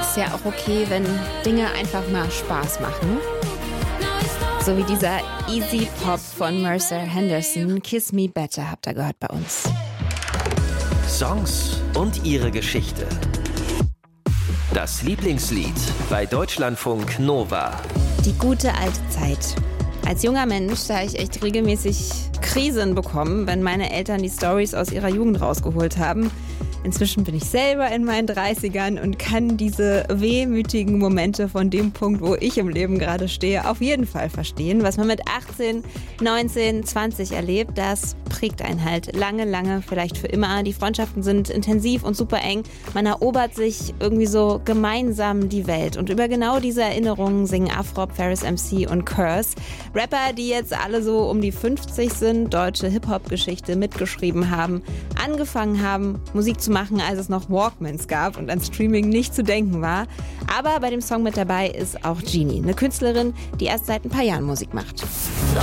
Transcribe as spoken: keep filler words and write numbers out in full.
ist ja auch okay, wenn Dinge einfach mal Spaß machen. So wie dieser Easy Pop von Mercer Henderson. Kiss Me Better habt ihr gehört bei uns. Songs und ihre Geschichte. Das Lieblingslied bei Deutschlandfunk Nova. Die gute alte Zeit. Als junger Mensch, da habe ich echt regelmäßig Krisen bekommen, wenn meine Eltern die Storys aus ihrer Jugend rausgeholt haben. Inzwischen bin ich selber in meinen dreißigern und kann diese wehmütigen Momente von dem Punkt, wo ich im Leben gerade stehe, auf jeden Fall verstehen. Was man mit achtzehn, neunzehn, zwanzig erlebt, das prägt einen halt lange, lange, vielleicht für immer. Die Freundschaften sind intensiv und super eng. Man erobert sich irgendwie so gemeinsam die Welt. Und über genau diese Erinnerungen singen Afrop, Ferris M C und Curse. Rapper, die jetzt alle so um die fünfzig sind, deutsche Hip-Hop-Geschichte mitgeschrieben haben, angefangen haben, Musik zu machen, als es noch Walkmans gab und an Streaming nicht zu denken war. Aber bei dem Song mit dabei ist auch Genie, eine Künstlerin, die erst seit ein paar Jahren Musik macht.